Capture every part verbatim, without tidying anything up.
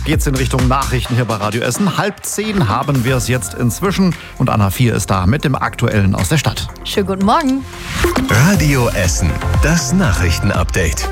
geht's in Richtung Nachrichten hier bei Radio Essen. Halb zehn haben wir es jetzt inzwischen und Anna vier ist da mit dem Aktuellen aus der Stadt. Schönen guten Morgen. Radio Essen, das Nachrichtenupdate.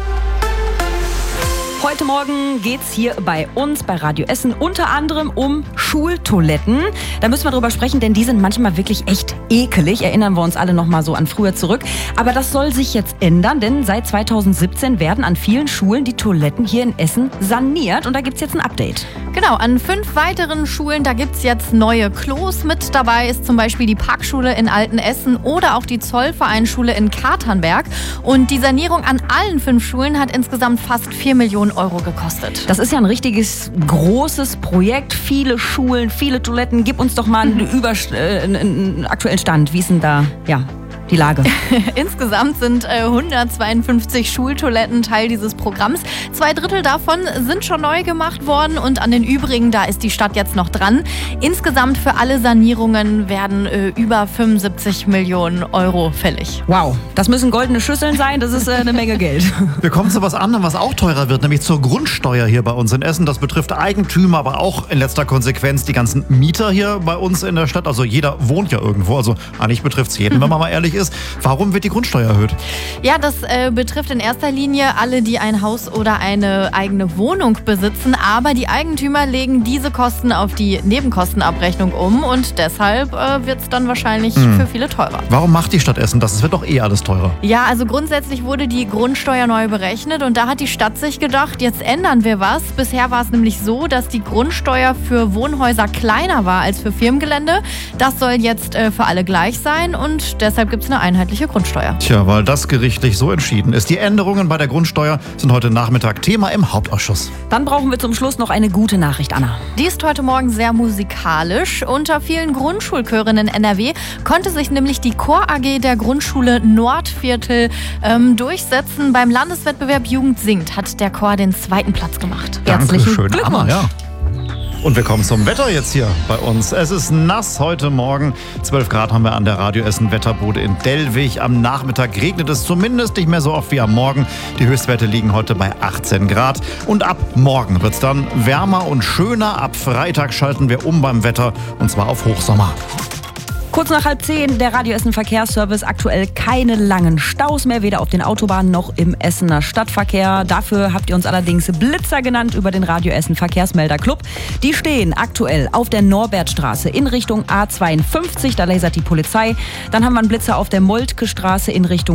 Heute Morgen geht's hier bei uns, bei Radio Essen, unter anderem um Schultoiletten. Da müssen wir drüber sprechen, denn die sind manchmal wirklich echt ekelig. Erinnern wir uns alle noch mal so an früher zurück. Aber das soll sich jetzt ändern, denn seit zweitausendsiebzehn werden an vielen Schulen die Toiletten hier in Essen saniert. Und da gibt's jetzt ein Update. Genau, an fünf weiteren Schulen, da gibt's jetzt neue Klos. Mit dabei ist zum Beispiel die Parkschule in Altenessen oder auch die Zollvereinschule in Katernberg. Und die Sanierung an allen fünf Schulen hat insgesamt fast vier Millionen Euro gekostet. Das ist ja ein richtiges, großes Projekt. Viele Schulen, viele Toiletten. Gib uns doch mal einen, Überst- äh, einen aktuellen Stand. Wie ist denn da, ja, die Lage? Insgesamt sind äh, hundertzweiundfünfzig Schultoiletten Teil dieses Programms. Zwei Drittel davon sind schon neu gemacht worden und an den übrigen, da ist die Stadt jetzt noch dran. Insgesamt für alle Sanierungen werden äh, über fünfundsiebzig Millionen Euro fällig. Wow, das müssen goldene Schüsseln sein, das ist äh, eine Menge Geld. Wir kommen zu was anderem, was auch teurer wird, nämlich zur Grundsteuer hier bei uns in Essen. Das betrifft Eigentümer, aber auch in letzter Konsequenz die ganzen Mieter hier bei uns in der Stadt. Also jeder wohnt ja irgendwo, also eigentlich betrifft es jeden, wenn man mal ehrlich ist. Warum wird die Grundsteuer erhöht? Ja, das äh, betrifft in erster Linie alle, die ein Haus oder eine eigene Wohnung besitzen. Aber die Eigentümer legen diese Kosten auf die Nebenkostenabrechnung um und deshalb äh, wird es dann wahrscheinlich hm. für viele teurer. Warum macht die Stadt Essen das? Es wird doch eh alles teurer. Ja, also grundsätzlich wurde die Grundsteuer neu berechnet und da hat die Stadt sich gedacht, jetzt ändern wir was. Bisher war es nämlich so, dass die Grundsteuer für Wohnhäuser kleiner war als für Firmengelände. Das soll jetzt äh, für alle gleich sein und deshalb gibt es eine einheitliche Grundsteuer. Tja, weil das gerichtlich so entschieden ist. Die Änderungen bei der Grundsteuer sind heute Nachmittag Thema im Hauptausschuss. Dann brauchen wir zum Schluss noch eine gute Nachricht, Anna. Die ist heute Morgen sehr musikalisch. Unter vielen Grundschulchören in N R W konnte sich nämlich die Chor A G der Grundschule Nordviertel ähm, durchsetzen. Beim Landeswettbewerb Jugend singt hat der Chor den zweiten Platz gemacht. Herzlichen Glückwunsch. Anna, ja. Und wir kommen zum Wetter jetzt hier bei uns. Es ist nass heute Morgen. zwölf Grad haben wir an der Radio Essen Wetterbude in Dellwig. Am Nachmittag regnet es zumindest nicht mehr so oft wie am Morgen. Die Höchstwerte liegen heute bei achtzehn Grad. Und ab morgen wird es dann wärmer und schöner. Ab Freitag schalten wir um beim Wetter und zwar auf Hochsommer. Kurz nach halb zehn, der Radio Essen Verkehrsservice. Aktuell keine langen Staus mehr, weder auf den Autobahnen noch im Essener Stadtverkehr. Dafür habt ihr uns allerdings Blitzer genannt über den Radio Essen Verkehrsmelder Club. Die stehen aktuell auf der Norbertstraße in Richtung A zweiundfünfzig, da lasert die Polizei. Dann haben wir einen Blitzer auf der Moltke Straße in Richtung